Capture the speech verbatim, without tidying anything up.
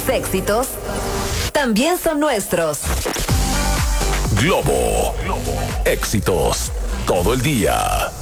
tus éxitos también son nuestros. Globo. Éxitos todo el día.